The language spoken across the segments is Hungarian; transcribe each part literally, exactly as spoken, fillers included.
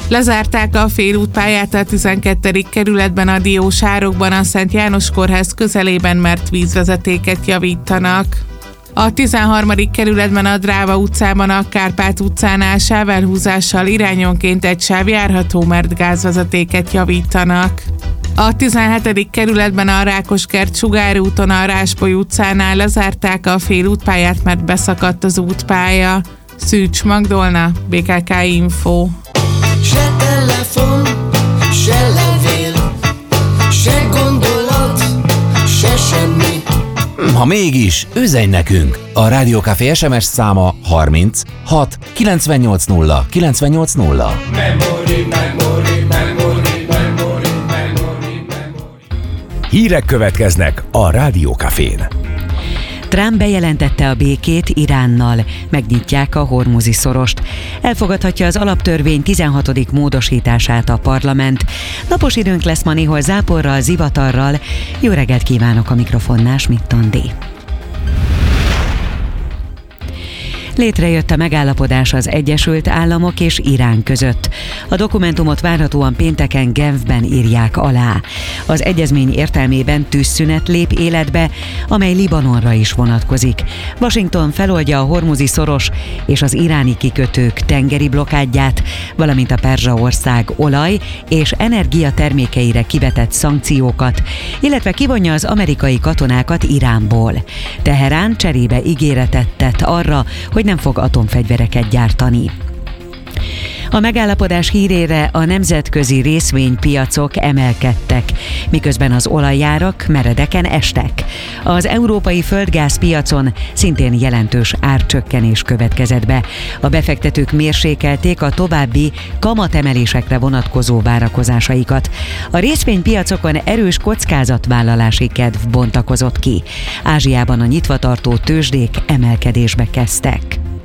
Lezárták a félútpályát a tizenkettedik kerületben a Diósárokban a Szent János Kórház közelében, mert vízvezetéket javítanak. A tizenharmadik kerületben a Dráva utcában a Kárpát utcánál sávelhúzással irányonként egy sáv járható, mert gázvezetéket javítanak. A tizenhetedik kerületben a Rákoskert Sugári úton a Ráspoly utcánál lezárták a félútpályát, mert beszakadt az útpálya. Szűcs Magdolna, bé ká ká Info. Se telefon, se levél, se gondolat, se semmi. Ha mégis, üzenj nekünk! A Rádió Café es em es száma harminc hat kilencvennyolc nulla kilencvennyolc nulla. Memory, memory, memory, memory, memory, memory. Hírek következnek a Rádió Cafén. Trump bejelentette a békét Iránnal, megnyitják a Hormuzi szorost. Elfogadhatja az alaptörvény tizenhatodik módosítását a parlament. Napos időnk lesz ma, néhol záporral, zivatarral. Jó reggelt kívánok, a mikrofonnál Schmidt Andi. Létrejött a megállapodás az Egyesült Államok és Irán között. A dokumentumot várhatóan pénteken Genfben írják alá. Az egyezmény értelmében tűzszünet lép életbe, amely Libanonra is vonatkozik. Washington feloldja a Hormuzi szoros és az iráni kikötők tengeri blokádját, valamint a Perzsaország olaj- és energiatermékeire kivetett szankciókat, illetve kivonja az amerikai katonákat Iránból. Teherán cserébe ígéretet tett arra, hogy nem fog atomfegyvereket gyártani. A megállapodás hírére a nemzetközi részvénypiacok emelkedtek, miközben az olajjárak meredeken estek. Az európai földgázpiacon szintén jelentős árcsökkenés következett be. A befektetők mérsékelték a további kamatemelésekre vonatkozó várakozásaikat. A részvénypiacokon erős kockázatvállalási kedv bontakozott ki. Ázsiában a nyitvatartó tőzsdék emelkedésbe kezdtek.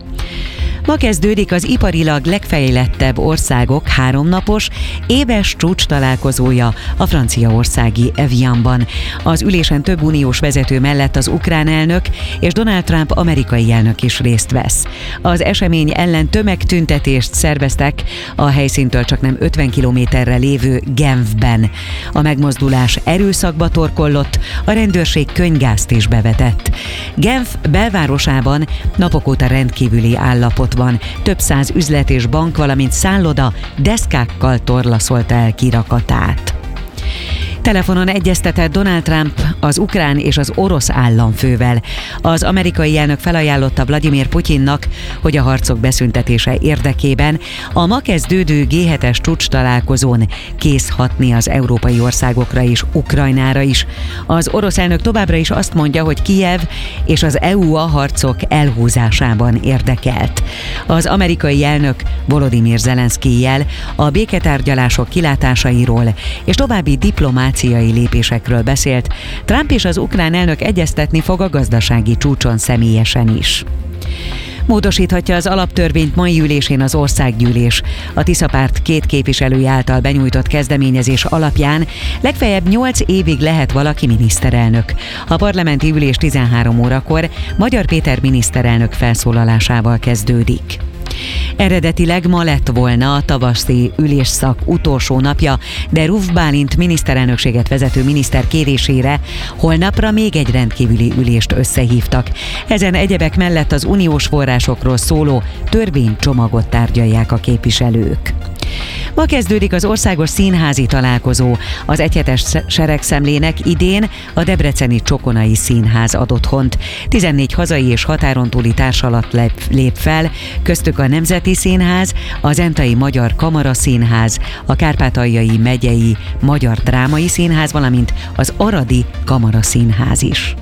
Ma kezdődik az iparilag legfejlettebb országok háromnapos éves csúcs találkozója a franciaországi Evianban. Az ülésen több uniós vezető mellett az ukrán elnök és Donald Trump amerikai elnök is részt vesz. Az esemény ellen tömegtüntetést szerveztek a helyszíntől csaknem ötven kilométerre lévő Genfben. A megmozdulás erőszakba torkollott, a rendőrség könyvgázt is bevetett. Genf belvárosában napok óta rendkívüli állapot van. Több száz üzlet és bank, valamint szálloda deszkákkal torlaszolta el kirakatát. Telefonon egyeztetett Donald Trump az ukrán és az orosz államfővel. Az amerikai elnök felajánlotta Vladimir Putyinnak, hogy a harcok beszüntetése érdekében a ma kezdődő gé hetes csúcs találkozón kész hatni az európai országokra és Ukrajnára is. Az orosz elnök továbbra is azt mondja, hogy Kijev és az é u a harcok elhúzásában érdekelt. Az amerikai elnök Volodymyr Zelenszkijjel a béketárgyalások kilátásairól és további diplomáciai lépésekről beszélt. Trump és az ukrán elnök egyeztetni fog a gazdasági csúcson személyesen is. Módosíthatja az alaptörvényt mai ülésén az országgyűlés. A Tiszapárt két képviselője által benyújtott kezdeményezés alapján legfeljebb nyolc évig lehet valaki miniszterelnök. A parlamenti ülés tizenhárom órakor Magyar Péter miniszterelnök felszólalásával kezdődik. Eredetileg ma lett volna a tavaszi ülésszak utolsó napja, de Ruf Bálint miniszterelnökséget vezető miniszter kérésére holnapra még egy rendkívüli ülést összehívtak. Ezen egyebek mellett az uniós forrásokról szóló törvénycsomagot tárgyalják a képviselők. Ma kezdődik az országos színházi találkozó. Az egyhetes seregszemlének idén a debreceni Csokonai Színház ad otthont. tizennégy hazai és határon túli társalat lép fel, köztük a Nemzeti Színház, a Zentai Magyar Kamaraszínház, a Kárpátaljai Megyei Magyar Drámai Színház, valamint az Aradi Kamaraszínház is.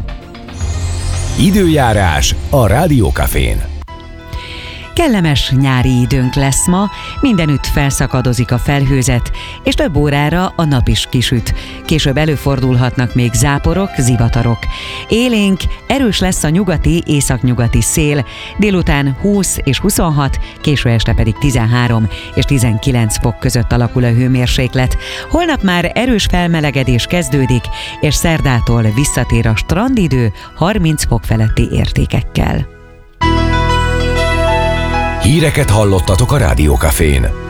Időjárás a Rádió Cafén. Kellemes nyári időnk lesz ma, mindenütt felszakadozik a felhőzet, és több órára a nap is kisüt. Később előfordulhatnak még záporok, zivatarok. Élénk, erős lesz a nyugati, északnyugati szél, délután húsz és huszonhat, késő este pedig tizenhárom és tizenkilenc fok között alakul a hőmérséklet. Holnap már erős felmelegedés kezdődik, és szerdától visszatér a strandidő harminc fok feletti értékekkel. Híreket hallottatok a Rádió Cafén.